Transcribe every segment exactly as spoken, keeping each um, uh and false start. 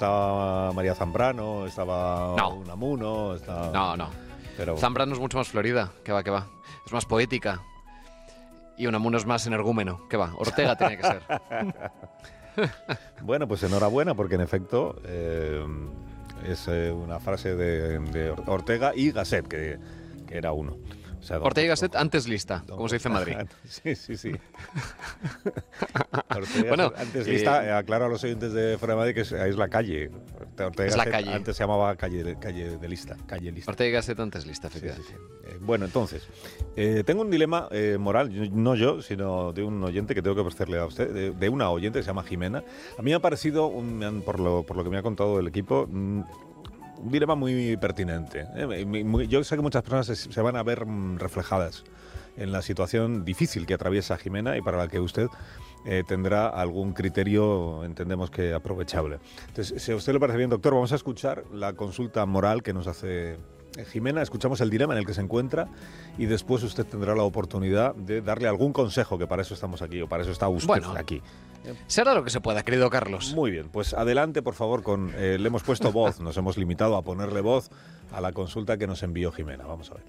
estaba María Zambrano, estaba no. Unamuno, estaba... No, no. Pero... Zambrano es mucho más florida, que va, que va. Es más poética. Y Unamuno es más energúmeno, que va. Ortega tenía que ser. Bueno, pues enhorabuena, porque en efecto eh, es eh, una frase de, de Ortega y Gasset, que, que era uno. O sea, Ortega y Gasset antes lista, como se dice en Madrid. Sí, sí, sí. Ortega bueno, antes eh, lista, aclaro a los oyentes de fuera de Madrid que es, es la calle. Ortega es la Gasset calle. Antes se llamaba calle, calle de lista. Calle lista. Ortega y Gasset antes lista, efectivamente. Sí, sí, sí. Eh, bueno, entonces, eh, tengo un dilema eh, moral, no yo, sino de un oyente que tengo que ofrecerle a usted, de, de una oyente que se llama Jimena. A mí me ha parecido, un, por, lo, por lo que me ha contado el equipo, un, un dilema muy pertinente. ¿eh? Muy, yo sé que muchas personas se, se van a ver reflejadas en la situación difícil que atraviesa Jimena y para la que usted eh, tendrá algún criterio, entendemos que aprovechable. Entonces, si a usted le parece bien, doctor, vamos a escuchar la consulta moral que nos hace Jimena, escuchamos el dilema en el que se encuentra y después usted tendrá la oportunidad de darle algún consejo, que para eso estamos aquí, o para eso está usted bueno, aquí. Será lo que se pueda, querido Carlos. Muy bien, pues adelante, por favor, con eh, le hemos puesto voz, nos hemos limitado a ponerle voz a la consulta que nos envió Jimena. Vamos a ver.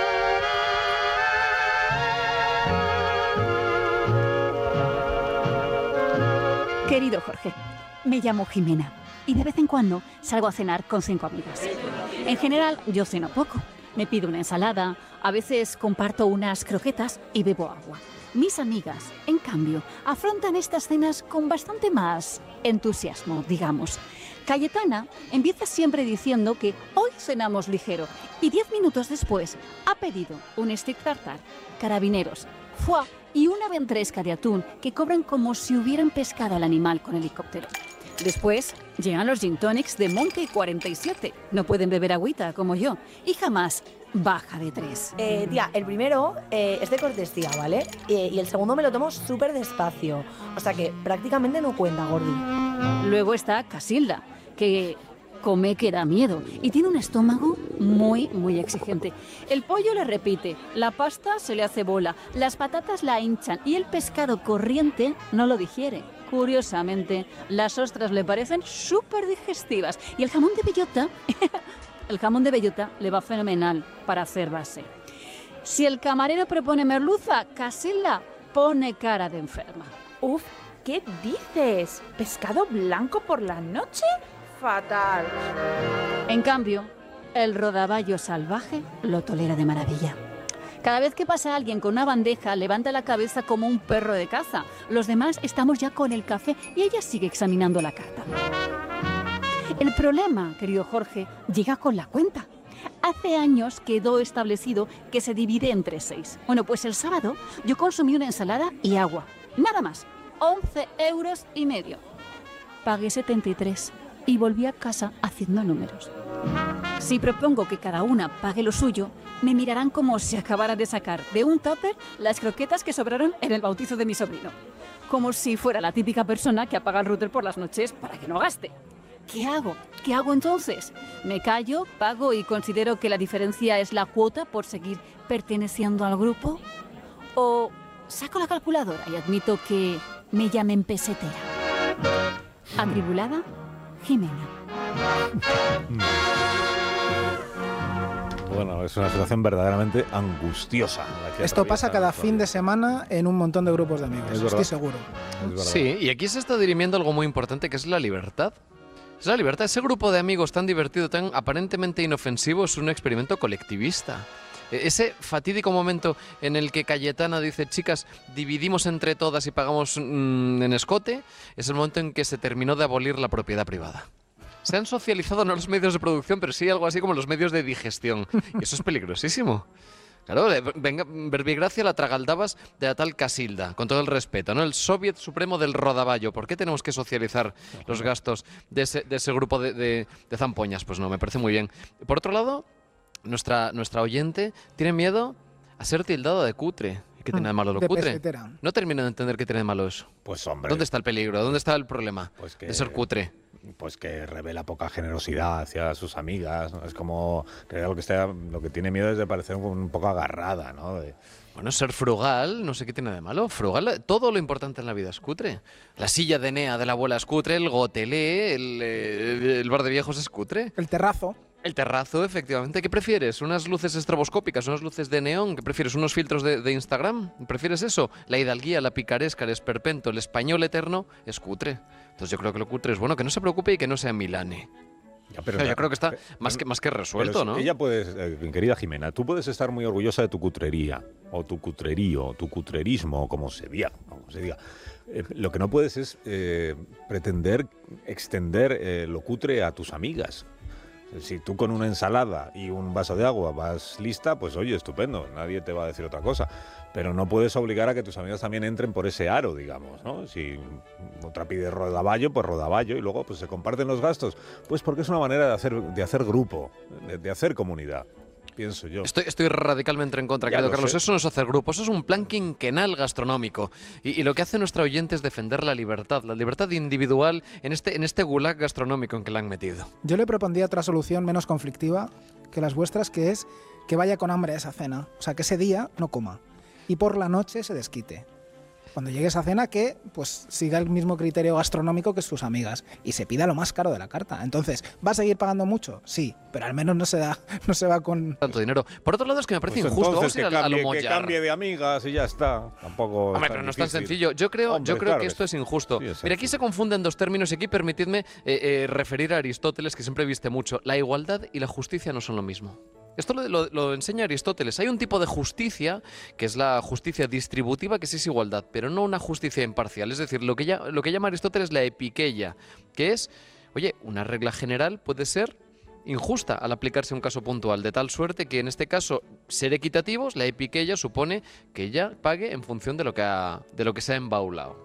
Querido Jorge, me llamo Jimena y de vez en cuando salgo a cenar con cinco amigas. En general, yo ceno poco. Me pido una ensalada, a veces comparto unas croquetas y bebo agua. Mis amigas, en cambio, afrontan estas cenas con bastante más entusiasmo, digamos. Cayetana empieza siempre diciendo que hoy cenamos ligero y diez minutos después ha pedido un stick tartar, carabineros, foie y una ventresca de atún que cobran como si hubieran pescado al animal con helicóptero. Después llegan los gin tonics de Monkey cuarenta y siete. No pueden beber agüita como yo y jamás baja de tres. Eh, tía, el primero eh, es de cortesía, ¿vale? Eh, y el segundo me lo tomo súper despacio. O sea que prácticamente no cuenta, Gordi. Luego está Casilda, que come que da miedo y tiene un estómago muy, muy exigente. El pollo le repite, la pasta se le hace bola, las patatas la hinchan y el pescado corriente no lo digiere. Curiosamente, las ostras le parecen súper digestivas y el jamón de bellota, el jamón de bellota le va fenomenal para hacer base. Si el camarero propone merluza, Casilda pone cara de enferma. Uf, ¿qué dices? ¿Pescado blanco por la noche? Fatal. En cambio, el rodaballo salvaje lo tolera de maravilla. Cada vez que pasa alguien con una bandeja, levanta la cabeza como un perro de caza. Los demás estamos ya con el café y ella sigue examinando la carta. El problema, querido Jorge, llega con la cuenta. Hace años quedó establecido que se divide entre seis. Bueno, pues el sábado yo consumí una ensalada y agua. Nada más. once euros y medio. Pagué setenta y tres y volví a casa haciendo números. Si propongo que cada una pague lo suyo, me mirarán como si acabara de sacar de un tupper las croquetas que sobraron en el bautizo de mi sobrino. Como si fuera la típica persona que apaga el router por las noches para que no gaste. ¿Qué hago? ¿Qué hago entonces? ¿Me callo, pago y considero que la diferencia es la cuota por seguir perteneciendo al grupo? ¿O saco la calculadora y admito que me llamen pesetera? Atribulada, Jimena. Bueno, es una situación verdaderamente angustiosa. La que Esto pasa cada fin de semana en un montón de grupos de amigos, Es estoy seguro. Sí, y aquí se está dirimiendo algo muy importante que es la libertad. Es la libertad. Ese grupo de amigos tan divertido, tan aparentemente inofensivo, es un experimento colectivista. Ese fatídico momento en el que Cayetana dice, chicas, dividimos entre todas y pagamos mmm, en escote, es el momento en que se terminó de abolir la propiedad privada. Se han socializado no los medios de producción, pero sí algo así como los medios de digestión. Y eso es peligrosísimo. Claro, venga, verbigracia la tragaldabas de la tal Casilda, con todo el respeto, ¿no? El Soviet Supremo del Rodaballo. ¿Por qué tenemos que socializar los gastos de ese, de ese grupo de, de, de zampoñas? Pues no, me parece muy bien. Por otro lado, nuestra, nuestra oyente tiene miedo a ser tildado de cutre. ¿Qué tiene de malo lo de cutre? pesetera. No termino de entender qué tiene de malo eso. Pues hombre, ¿Dónde está el peligro? ¿Dónde está el problema Pues que- de ser cutre? pues que revela poca generosidad hacia sus amigas, ¿no? Es como que lo que está, lo que tiene miedo es de parecer un, un poco agarrada, ¿no? De- Bueno, ser frugal, no sé qué tiene de malo. Frugal, todo lo importante en la vida es cutre. La silla de Enea de la abuela es cutre, el gotelé, el, eh, el bar de viejos es cutre. El terrazo. El terrazo, efectivamente. ¿Qué prefieres? ¿Unas luces estroboscópicas? ¿Unas luces de neón? ¿Qué prefieres? ¿Unos filtros de, de Instagram? ¿Prefieres eso? La hidalguía, la picaresca, el esperpento, el español eterno es cutre. Entonces yo creo que lo cutre es bueno, que no se preocupe y que no sea Milane. Ya, pero O sea, yo la- creo que está pero- más que, más que resuelto, pero ¿no? Ella puede, eh, querida Jimena, tú puedes estar muy orgullosa de tu cutrería, o tu cutrerío, o tu cutrerismo, o como se diga. Como se diga. Eh, lo que no puedes es eh, pretender extender eh, lo cutre a tus amigas. Si tú con una ensalada y un vaso de agua vas lista, pues oye, estupendo, nadie te va a decir otra cosa. Pero no puedes obligar a que tus amigas también entren por ese aro, digamos, ¿no? Si otra pide rodaballo, pues rodaballo, y luego pues se comparten los gastos. Pues porque es una manera de hacer, de hacer grupo, de, de hacer comunidad, pienso yo. Estoy, estoy radicalmente en contra, Ya querido lo Carlos. sé. Eso no es hacer grupo, eso es un plan quinquenal gastronómico. Y, y lo que hace nuestra oyente es defender la libertad, la libertad individual en este, en este gulag gastronómico en que la han metido. Yo le propondría otra solución menos conflictiva que las vuestras, que es que vaya con hambre a esa cena. O sea, que ese día no coma. Y por la noche se desquite. Cuando llegue a esa cena, que pues siga el mismo criterio gastronómico que sus amigas y se pida lo más caro de la carta. Entonces, ¿va a seguir pagando mucho? Sí, pero al menos no se da, no se va con... Tanto dinero. Por otro lado, es que me parece Pues injusto. Vamos entonces a ir que al, a lo cambie, que mollar. cambie de amigas y ya está. Tampoco Hombre, es pero tan no es tan difícil. sencillo. Yo creo, Hombre, yo creo claro que que esto sí. es injusto. Sí, es Mira, aquí sencillo. se confunden dos términos y aquí permitidme eh, eh, referir a Aristóteles, que siempre viste mucho. La igualdad y la justicia no son lo mismo. Esto lo, lo- lo enseña Aristóteles. Hay un tipo de justicia, que es la justicia distributiva, que sí es igualdad, pero no una justicia imparcial. Es decir, lo que, ya, lo que llama Aristóteles la epiqueia, que es, oye, una regla general puede ser injusta al aplicarse a un caso puntual, de tal suerte que en este caso, ser equitativos, la epiqueia supone que ella pague en función de lo que, ha, de lo que se ha embaulado.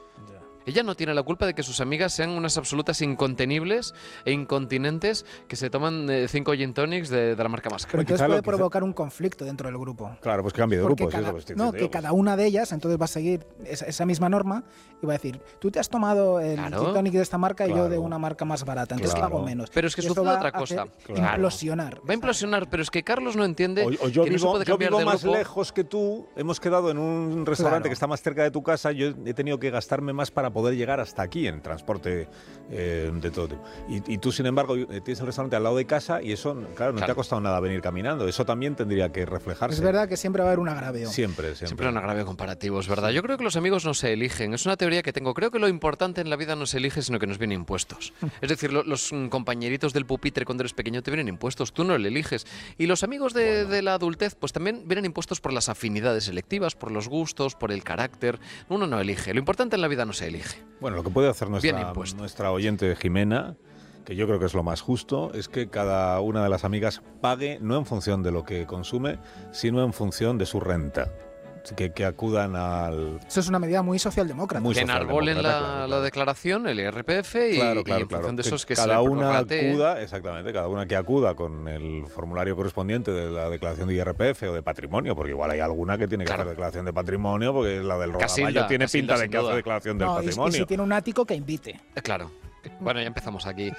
Ella no tiene la culpa de que sus amigas sean unas absolutas incontenibles e incontinentes que se toman eh, cinco gin tonics de, de la marca más Pero cara. entonces quizá lo- puede quizá- provocar un conflicto dentro del grupo. Claro, pues que cambie de Porque grupo, sí, es cada, lo que estoy no, diciendo que yo, cada una de ellas entonces va a seguir esa, esa misma norma y va a decir, tú te has tomado el Claro. gin tonic de esta marca y yo de Claro. una marca más barata, entonces Claro. pago menos. Pero es que Y esto sucede va otra a cosa. hacer Claro. Implosionar. Va a implosionar, pero es que Carlos no entiende O, o yo que no se vivo, puede yo cambiar vivo de más grupo. lejos que tú, hemos quedado en un restaurante Claro. que está más cerca de tu casa, yo he tenido que gastarme más para poder llegar hasta aquí en transporte eh, de todo tipo. Y, y tú, sin embargo, eh, tienes el restaurante al lado de casa y eso, claro, no te Claro. ha costado nada venir caminando. Eso también tendría que reflejarse. Es verdad que siempre va a haber un agravio. Siempre, siempre. Siempre un agravio comparativo, es verdad. Yo creo que los amigos no se eligen. Es una teoría que tengo. Creo que lo importante en la vida no se elige, sino que nos viene impuestos. Es decir, lo- los mm, compañeritos del pupitre cuando eres pequeño te vienen impuestos. Tú no le eliges. Y los amigos de, de la adultez, pues también vienen impuestos por las afinidades selectivas, por los gustos, por el carácter. Uno no elige. Lo importante en la vida no se elige. Bueno, lo que puede hacer Bien nuestra, impuesto. nuestra oyente Jimena, que yo creo que es lo más justo, es que cada una de las amigas pague no en función de lo que consume, sino en función de su renta. Que, que acudan al... Eso es una medida muy socialdemócrata. Muy Que enarbolen la, socialdemócrata, claro, la claro. declaración, el I R P F, y, Claro, y claro, en claro. función de esos que se cada le una prorratee. acuda, exactamente, cada una que acuda con el formulario correspondiente de la declaración de I R P F o de patrimonio, porque igual hay alguna que tiene que Claro. hacer declaración de patrimonio, porque la del Casilda, rodaballo tiene Casilda, pinta de sin que hace duda. declaración del No, y- y, patrimonio. si tiene un ático, que invite. Eh, Claro. Bueno, ya empezamos aquí.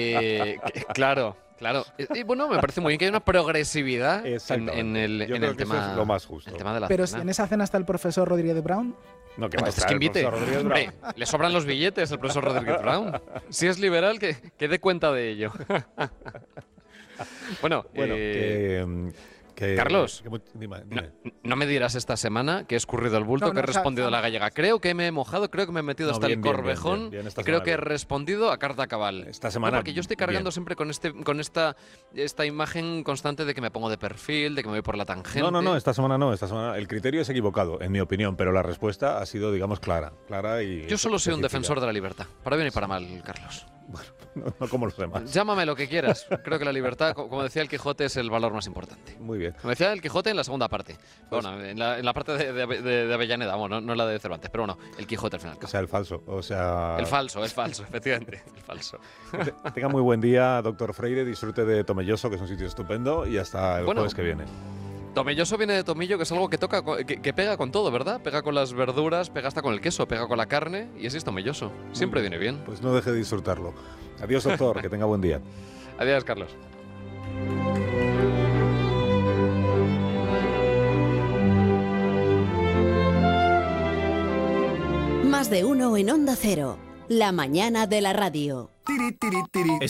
Eh, que- claro, claro. Y, y bueno, me parece muy bien que hay una progresividad en, Exactamente. en el, Yo en creo el que eso tema, es lo más justo. el tema de la Pero si cena. en esa cena está el profesor Rodríguez Brown, No, que va a Entonces, estar que el invite. profesor Rodríguez Hombre, Brown. le sobran los billetes al profesor Rodríguez Brown. Si es liberal, que, que dé cuenta de ello. bueno, Bueno, eh, que, mm, que- Carlos. que mu- dime, no, dime. no me dirás esta semana que he escurrido el bulto, No, que he no, o sea, respondido a la gallega. Creo que me he mojado, creo que me he metido No, hasta bien, el bien, bien, corvejón bien, bien, esta y creo semana que he bien. respondido a carta cabal. Esta semana, No, porque yo estoy cargando bien. siempre con este con esta esta imagen constante de que me pongo de perfil, de que me voy por la tangente. No, no, no, esta semana no, esta semana el criterio es equivocado, en mi opinión, pero la respuesta ha sido, digamos, clara, clara y... Yo solo soy un específica. defensor de la libertad, para bien y para mal, Carlos. No, no como los demás. Llámame lo que quieras. Creo que la libertad, co- como decía el Quijote, es el valor más importante. Muy bien. Como decía el Quijote en la segunda parte. Bueno, en la, en la parte de, de, Ave- de- de Avellaneda, bueno, no, no la de Cervantes, pero bueno, el Quijote al final. O sea, el falso, o sea... El falso, el falso, efectivamente, el falso. Que tenga muy buen día, doctor Freire, disfrute de Tomelloso, que es un sitio estupendo, y hasta el Bueno. jueves que viene. Tomelloso viene de tomillo, que es algo que toca, co- que, que pega con todo, ¿verdad? Pega con las verduras, pega hasta con el queso, pega con la carne y así es tomelloso. Siempre viene bien. Pues no deje de disfrutarlo. Adiós, doctor, que tenga buen día. Adiós, Carlos. Más de uno en Onda Cero. La mañana de la radio.